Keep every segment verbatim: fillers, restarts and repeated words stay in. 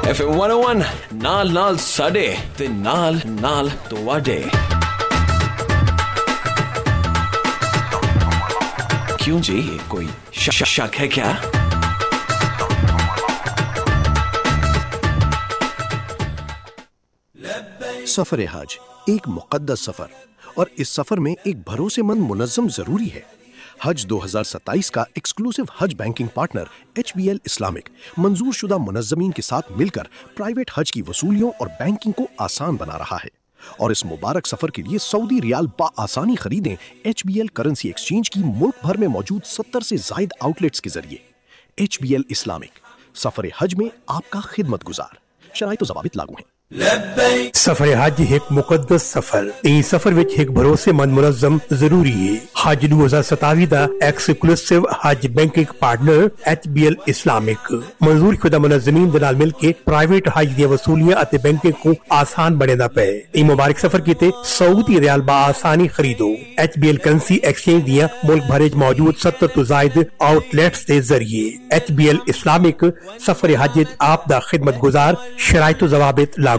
F M one او one نال نال ساڈے تے نال نال تواڈے. کیوں جی کوئی شک ہے کیا؟ سفر حج ایک مقدس سفر، اور اس سفر میں ایک بھروسے مند منظم ضروری ہے. حج دو ہزار ستائیس کا exclusive Hajj banking partner H be L Islamic منظور شدہ منظمین کے ساتھ مل کر پرائیویٹ حج کی وصولیوں اور بینکنگ کو آسان بنا رہا ہے. اور اس مبارک سفر کے لیے سعودی ریال بآسانی خریدیں H be L currency exchange کی ملک بھر میں موجود ستر سے زائد آؤٹ لیٹس کے ذریعے. ایچ بی ایل اسلامک، سفر حج میں آپ کا خدمت گزار. شرائط و ضوابط لاگو ہیں. سفر حج ایک مقدس سفر، این سفر وچ ایک بھروسے مند منظم ضروری ہے. حج دو ہزار ستاوی دا exclusive Hajj banking partner H be L Islamic منظور شدہ منظمین دے نال مل کے پرائیویٹ حج دی وصولیاں اتے بینکنگ کو آسان بنانا پے. این مبارک سفر کیتے سعودی ریال با آسانی خریدو. H be L currency exchange دیاں ملک بھر وچ موجود ستر تو زائد آؤٹ لیٹس دے ذریعے. ایچ بی ایل اسلامک، سفر حج آپ دا خدمت گزار. شرائط و ضوابط لاگو.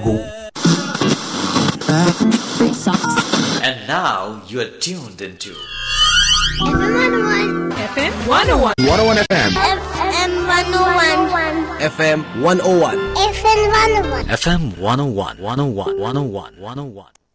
And now you are tuned into F M one oh one. one oh one F M. F M one oh one. F M one oh one. F M one oh one. F M one oh one, one oh one, one oh one, one oh one.